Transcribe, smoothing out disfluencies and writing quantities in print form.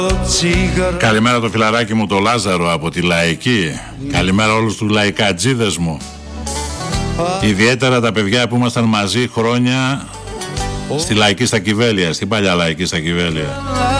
Καλημέρα το φιλαράκι μου το Λάζαρο από τη Λαϊκή. Καλημέρα όλους τους λαϊκατζίδες μου. Ιδιαίτερα τα παιδιά που ήμασταν μαζί χρόνια στη Λαϊκή στα Κιβέλια, στην παλιά Λαϊκή στα Κιβέλια.